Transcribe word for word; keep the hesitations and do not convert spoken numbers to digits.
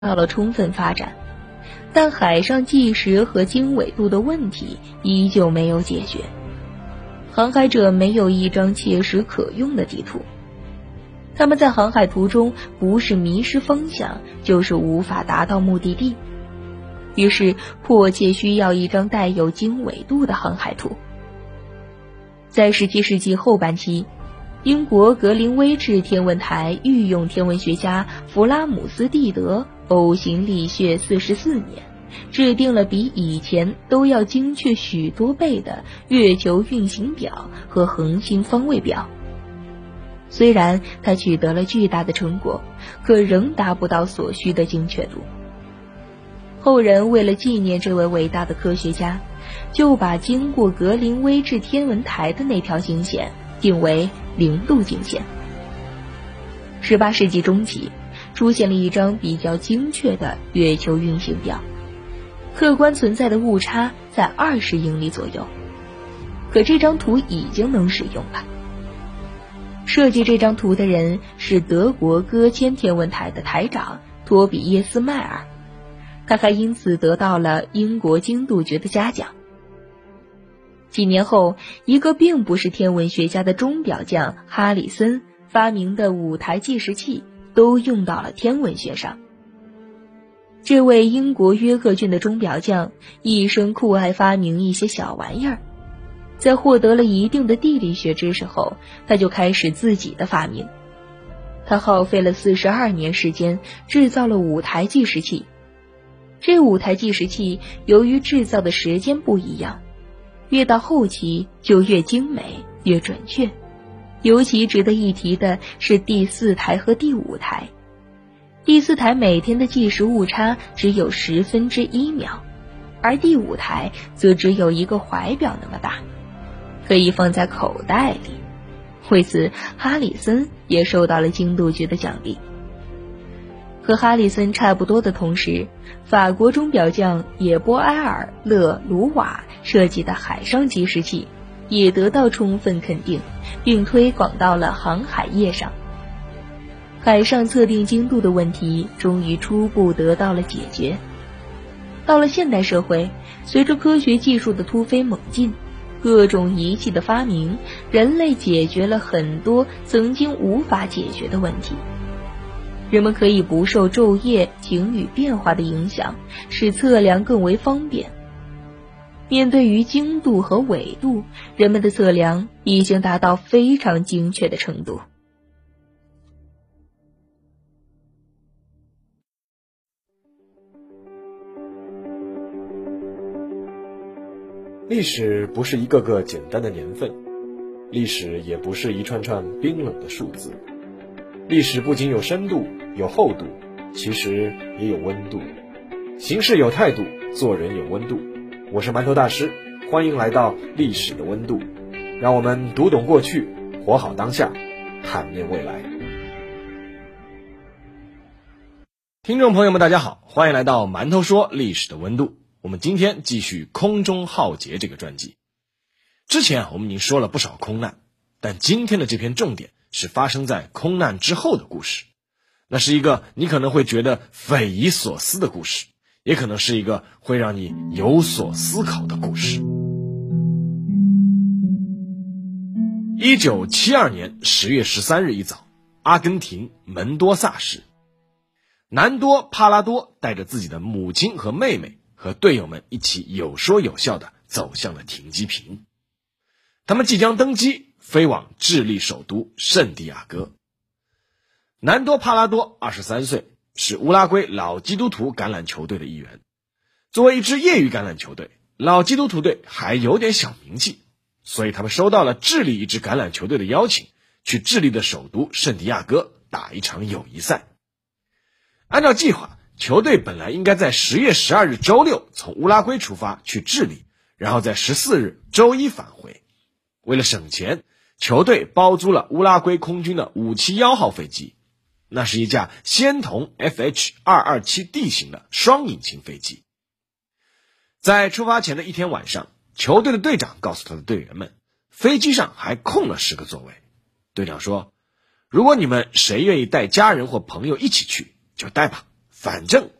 到了充分发展，但海上计时和经纬度的问题依旧没有解决。航海者没有一张切实可用的地图，他们在航海途中不是迷失方向，就是无法达到目的地，于是迫切需要一张带有经纬度的航海图。在十七世纪后半期，英国格林威治天文台御用天文学家弗拉姆斯蒂德呕行力学四十四年，制定了比以前都要精确许多倍的月球运行表和恒星方位表。虽然他取得了巨大的成果，可仍达不到所需的精确度。后人为了纪念这位伟大的科学家，就把经过格林威治天文台的那条经线定为零度经线。十八世纪中期，出现了一张比较精确的月球运行表，客观存在的误差在二十英里左右，可这张图已经能使用了。设计这张图的人是德国戈谦天文台的台长托比耶斯迈尔，他还因此得到了英国经度局的嘉奖。几年后，一个并不是天文学家的钟表匠哈里森发明的五台计时器都用到了天文学上。这位英国约克郡的钟表匠一生酷爱发明一些小玩意儿，在获得了一定的地理学知识后，他就开始自己的发明。他耗费了四十二年时间制造了五台计时器。这五台计时器由于制造的时间不一样，越到后期就越精美越准确。尤其值得一提的是第四台和第五台。第四台每天的计时误差只有十分之一秒，而第五台则只有一个怀表那么大，可以放在口袋里。为此，哈里森也受到了经度局的奖励。和哈里森差不多的同时，法国钟表匠也波埃尔勒卢瓦设计的海上计时器也得到充分肯定，并推广到了航海业上。海上测定精度的问题终于初步得到了解决。到了现代社会，随着科学技术的突飞猛进，各种仪器的发明，人类解决了很多曾经无法解决的问题。人们可以不受昼夜晴雨变化的影响，使测量更为方便。面对于精度和纬度，人们的测量已经达到非常精确的程度。 历史不是一个个简单的年份，历史也不是一串串冰冷的数字。历史不仅有深度有厚度，其实也有温度。行事有态度，做人有温度。我是馒头大师，欢迎来到历史的温度，让我们读懂过去，活好当下，坦面未来。听众朋友们大家好，欢迎来到馒头说历史的温度。我们今天继续空中浩劫这个专辑。之前我们已经说了不少空难，但今天的这篇重点是发生在空难之后的故事。那是一个你可能会觉得匪夷所思的故事，也可能是一个会让你有所思考的故事。一九七二年十月十三日一早，阿根廷门多萨市，南多帕拉多带着自己的母亲和妹妹和队友们一起有说有笑地走向了停机坪。他们即将登机飞往智利首都圣地亚哥。南多帕拉多二十三岁，是乌拉圭老基督徒橄榄球队的一员。作为一支业余橄榄球队，老基督徒队还有点小名气，所以他们收到了智利一支橄榄球队的邀请，去智利的首都圣地亚哥打一场友谊赛。按照计划，球队本来应该在十月十二日周六从乌拉圭出发去智利，然后在十四日周一返回。为了省钱，球队包租了乌拉圭空军的五七一号飞机，那是一架仙童 F H 二二七 D 型的双引擎飞机。在出发前的一天晚上，球队的队长告诉他的队员们，飞机上还空了十个座位。队长说，如果你们谁愿意带家人或朋友一起去就带吧， 反正